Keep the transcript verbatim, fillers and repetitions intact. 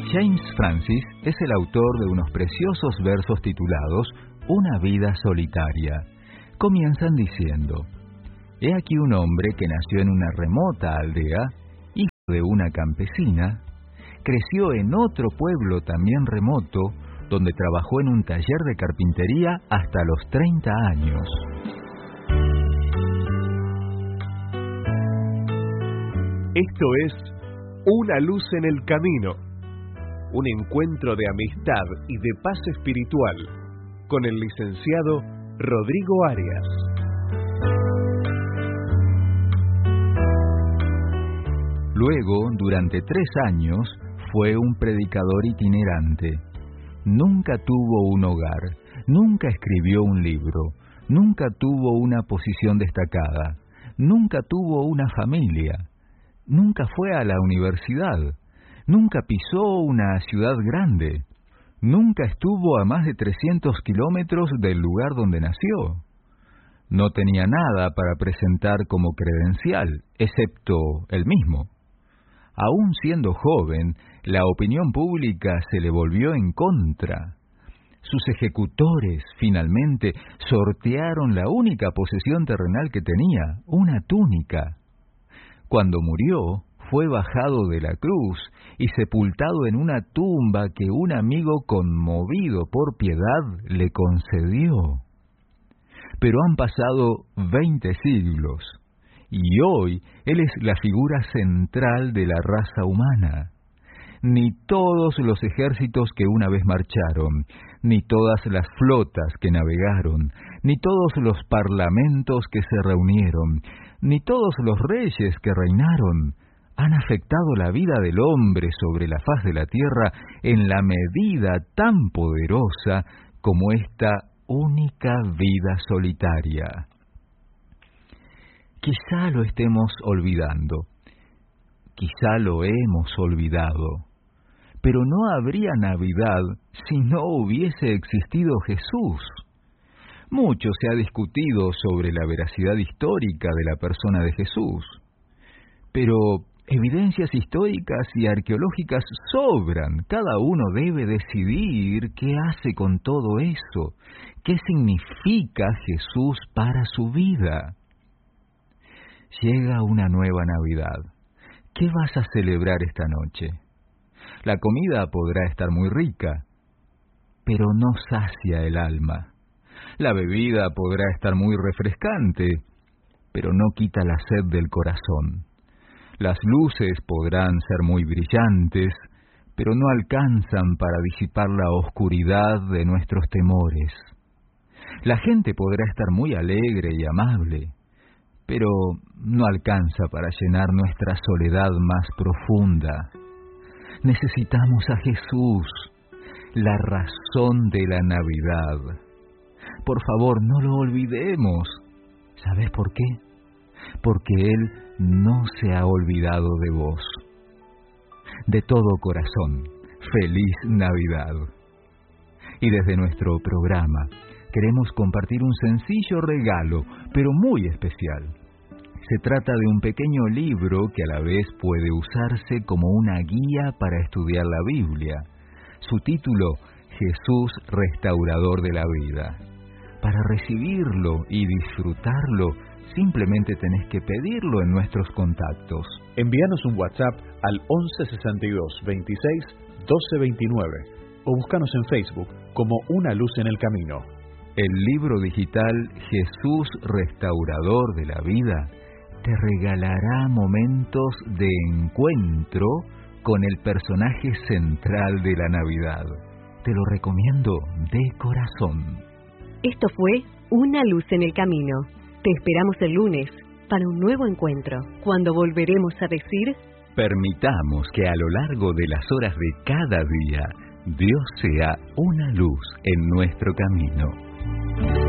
James Francis es el autor de unos preciosos versos titulados Una vida solitaria. Comienzan diciendo: He aquí un hombre que nació en una remota aldea, hijo de una campesina, creció en otro pueblo también remoto, donde trabajó en un taller de carpintería hasta los treinta años. Esto es Una luz en el camino, un encuentro de amistad y de paz espiritual con el licenciado Rodrigo Arias. Luego, durante tres años, fue un predicador itinerante. Nunca tuvo un hogar, nunca escribió un libro, nunca tuvo una posición destacada, nunca tuvo una familia, nunca fue a la universidad, nunca pisó una ciudad grande, nunca estuvo a más de trescientos kilómetros del lugar donde nació. No tenía nada para presentar como credencial, excepto él mismo. Aún siendo joven, la opinión pública se le volvió en contra. Sus ejecutores, finalmente, sortearon la única posesión terrenal que tenía, una túnica. Cuando murió, fue bajado de la cruz y sepultado en una tumba que un amigo conmovido por piedad le concedió. Pero han pasado veinte siglos, y hoy él es la figura central de la raza humana. Ni todos los ejércitos que una vez marcharon, ni todas las flotas que navegaron, ni todos los parlamentos que se reunieron, ni todos los reyes que reinaron, han afectado la vida del hombre sobre la faz de la tierra en la medida tan poderosa como esta única vida solitaria. Quizá lo estemos olvidando, quizá lo hemos olvidado, pero no habría Navidad si no hubiese existido Jesús. Mucho se ha discutido sobre la veracidad histórica de la persona de Jesús, pero evidencias históricas y arqueológicas sobran. Cada uno debe decidir qué hace con todo eso, qué significa Jesús para su vida. Llega una nueva Navidad. ¿Qué vas a celebrar esta noche? La comida podrá estar muy rica, pero no sacia el alma. La bebida podrá estar muy refrescante, pero no quita la sed del corazón. Las luces podrán ser muy brillantes, pero no alcanzan para disipar la oscuridad de nuestros temores. La gente podrá estar muy alegre y amable, pero no alcanza para llenar nuestra soledad más profunda. Necesitamos a Jesús, la razón de la Navidad. Por favor, no lo olvidemos. ¿Sabes por qué? Porque Él no se ha olvidado de vos. De todo corazón, feliz Navidad. Y desde nuestro programa queremos compartir un sencillo regalo, pero muy especial. Se trata de un pequeño libro que a la vez puede usarse como una guía para estudiar la Biblia. Su título, Jesús Restaurador de la Vida. Para recibirlo y disfrutarlo, simplemente tenés que pedirlo en nuestros contactos. Envíanos un WhatsApp al once sesenta y dos veintiséis doce veintinueve o búscanos en Facebook como Una Luz en el Camino. El libro digital Jesús Restaurador de la Vida te regalará momentos de encuentro con el personaje central de la Navidad. Te lo recomiendo de corazón. Esto fue Una Luz en el Camino. Te esperamos el lunes para un nuevo encuentro, cuando volveremos a decir: permitamos que a lo largo de las horas de cada día, Dios sea una luz en nuestro camino.